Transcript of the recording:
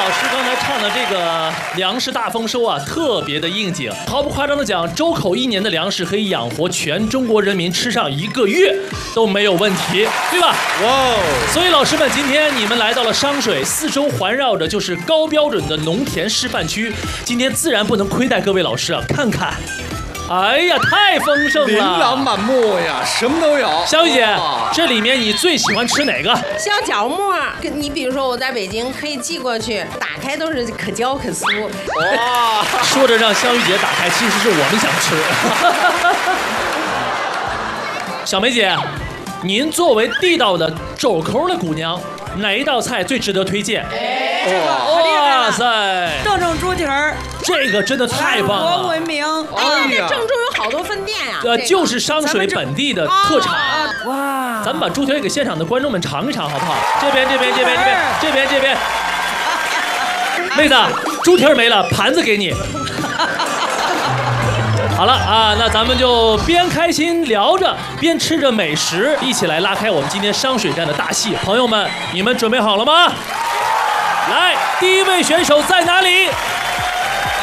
老师刚才唱的这个粮食大丰收啊，特别的应景。毫不夸张的讲，周口1年的粮食可以养活全中国人民吃上1个月都没有问题，对吧？哇！所以老师们，今天你们来到了商水，四周环绕着就是高标准的农田示范区。今天自然不能亏待各位老师啊，看看。哎呀，太丰盛了， 琳琅满目呀，什么都有。 香玉姐，这里面你最喜欢吃哪个？ 小角沫，你比如说我在北京可以寄过去，打开都是可焦可酥。 哇，说着让香玉姐打开，其实是我们想吃。小梅姐，您作为地道的肘口的姑娘，哪一道菜最值得推荐？哇塞， 郑州猪蹄儿， 这个真的太棒了， 国闻名。 哎呀，这郑州有好多分店呀。 就是商水本地的特产。 哇， 咱们把猪蹄儿给现场的观众们尝一尝，好不好？这边。妹子，猪蹄儿没了，盘子给你。好了啊，那咱们就边开心聊着，边吃着美食，一起来拉开我们今天商水站的大戏。朋友们，你们准备好了吗？来，第一位选手在哪里？